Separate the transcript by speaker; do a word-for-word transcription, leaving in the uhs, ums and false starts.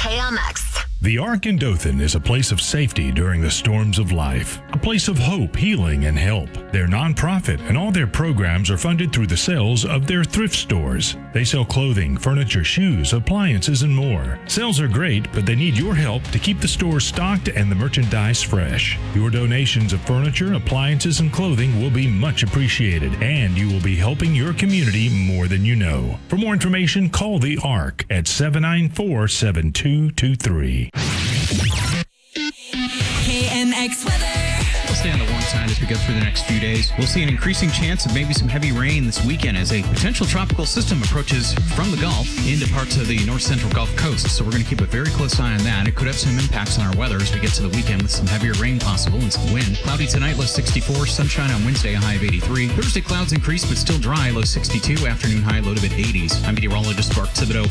Speaker 1: K M X.
Speaker 2: The Ark in Dothan is a place of safety during the storms of life, a place of hope, healing, and help. They're nonprofit, and all their programs are funded through the sales of their thrift stores. They sell clothing, furniture, shoes, appliances, and more. Sales are great, but they need your help to keep the store stocked and the merchandise fresh. Your donations of furniture, appliances, and clothing will be much appreciated, and you will be helping your community more than you know. For more information, call the Ark at seven nine four, seven two two three.
Speaker 3: K N X weather.
Speaker 4: We'll stay on the warm side as we go through the next few days. We'll see an increasing chance of maybe some heavy rain this weekend as a potential tropical system approaches from the Gulf into parts of the north central Gulf Coast. So we're going to keep a very close eye on that. It could have some impacts on our weather as we get to the weekend with some heavier rain possible and some wind. Cloudy tonight, low sixty-four. Sunshine on Wednesday, a high of eighty-three. Thursday, clouds increase but still dry, low sixty-two. Afternoon high, low to mid eighties. I'm meteorologist Mark Thibodeau